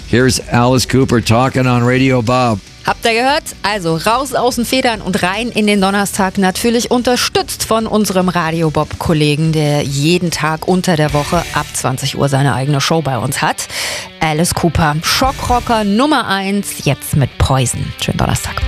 Here's Alice Cooper talking on Radio Bob. Habt ihr gehört? Also raus aus den Federn und rein in den Donnerstag. Natürlich unterstützt von unserem Radio Bob-Kollegen, der jeden Tag unter der Woche ab 20 Uhr seine eigene Show bei uns hat. Alice Cooper, Schockrocker Nummer 1, jetzt mit Poison. Schönen Donnerstag.